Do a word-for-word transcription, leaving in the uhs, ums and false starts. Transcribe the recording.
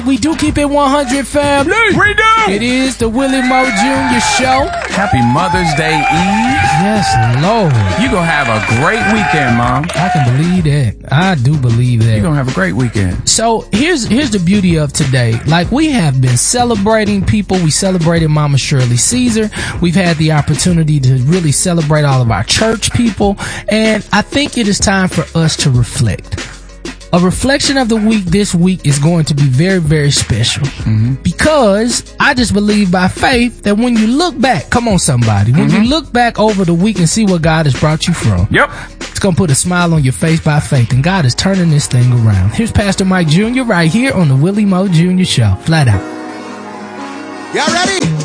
We do keep it one hundred, family. We do. It is the Willie Mo Junior Show. Happy Mother's Day Eve. Yes, Lord. You gonna have a great weekend, Mom. I can believe that. I do believe that. You gonna have a great weekend. So here's here's the beauty of today. Like, we have been celebrating people. We celebrated Mama Shirley Caesar. We've had the opportunity to really celebrate all of our church people. And I think it is time for us to reflect. A reflection of the week this week is going to be very, very special. Mm-hmm. Because I just believe by faith that when you look back, come on somebody, when mm-hmm. you look back over the week and see what God has brought you from, yep, it's going to put a smile on your face by faith, and God is turning this thing around. Here's Pastor Mike Junior right here on the Willie Mo Junior Show. Flat out. Y'all ready?